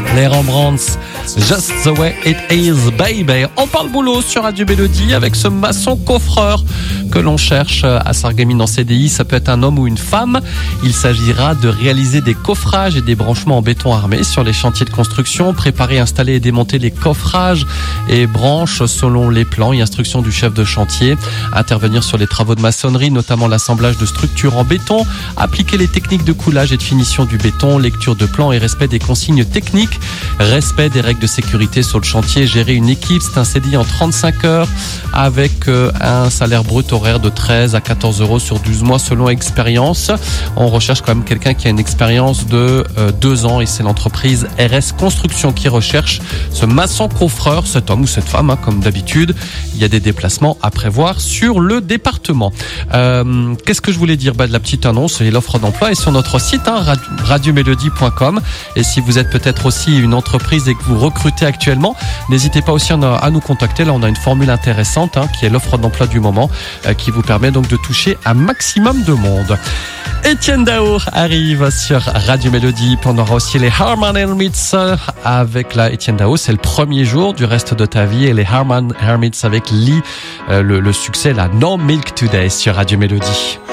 Les Rembrandts, Just the Way It Is, Baby. On parle boulot sur Radio Mélodie avec ce maçon coffreur que l'on cherche à Sarreguemines en CDI. Ça peut être un homme ou une femme. Il s'agira de réaliser des coffrages et des branchements en béton armé sur les chantiers de construction, préparer, installer et démonter les coffrages et branches selon les plans et instructions du chef de chantier, intervenir sur les travaux de maçonnerie, notamment l'assemblage de structures en béton, appliquer les techniques de coulage et de finition du béton, lecture de plans et respect des consignes techniques, respect des règles de sécurité sur le chantier, gérer une équipe. C'est un CDI en 35 heures avec un salaire brut horaire de 13 à 14 euros sur 12 mois selon expérience. On recherche quand même quelqu'un qui a une expérience de 2 ans et c'est l'entreprise RS Construction qui recherche ce maçon coffreur, cet homme ou cette femme, comme d'habitude. Il y a des déplacements à prévoir sur le département. Qu'est-ce que je voulais dire? De la petite annonce et l'offre d'emploi est sur notre site, radiomélodie.com. Et si vous êtes peut-être aussi une entreprise et que vous recrutez actuellement, n'hésitez pas aussi à nous contacter. Là, on a une formule intéressante qui est l'offre d'emploi du moment, qui vous permet donc de toucher un maximum de monde. Etienne Daour arrive sur Radio Mélodie. On aura aussi les Harman Hermits avec la Etienne Daour. C'est le premier jour du reste de ta vie. Et les Harman Hermits avec le succès, la No Milk Today sur Radio Mélodie.